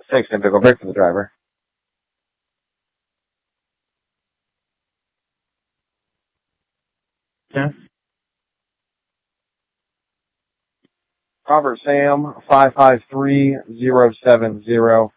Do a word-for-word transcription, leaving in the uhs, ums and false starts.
Thanks, Tim Pickle. Break for the driver. Yeah. Robert Sam, five five three zero seven zero.